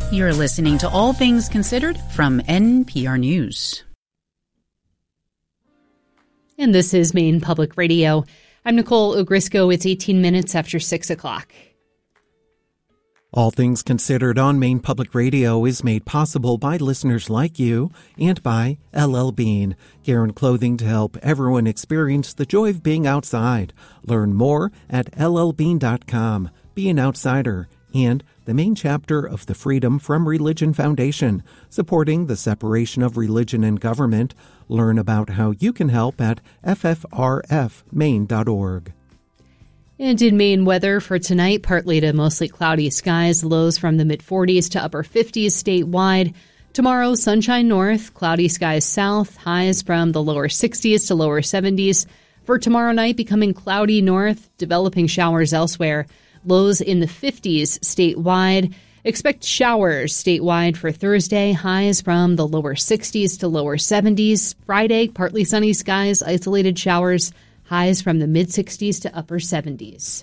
You're listening to All Things Considered from NPR News. And this is Maine Public Radio. I'm Nicole Ogrisco. It's 18 minutes after 6 o'clock. All Things Considered on Maine Public Radio is made possible by listeners like you and by LL Bean, gear and clothing to help everyone experience the joy of being outside. Learn more at llbean.com. Be an outsider. And the Maine chapter of the Freedom from Religion Foundation, supporting the separation of religion and government. Learn about how you can help at ffrfmaine.org. And in Maine weather for tonight, partly to mostly cloudy skies, lows from the mid-40s to upper 50s statewide. Tomorrow, sunshine north, cloudy skies south, highs from the lower 60s to lower 70s. For tomorrow night, becoming cloudy north, developing showers elsewhere. Lows in the 50s statewide. Expect showers statewide for Thursday. Highs from the lower 60s to lower 70s. Friday, partly sunny skies, isolated showers. Highs from the mid-60s to upper 70s.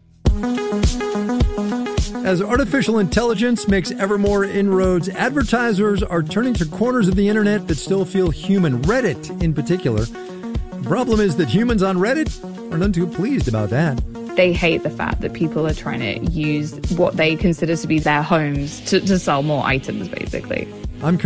As artificial intelligence makes ever more inroads, advertisers are turning to corners of the internet that still feel human. Reddit, in particular. The problem is that humans on Reddit are none too pleased about that. They hate the fact that people are trying to use what they consider to be their homes to sell more items, basically.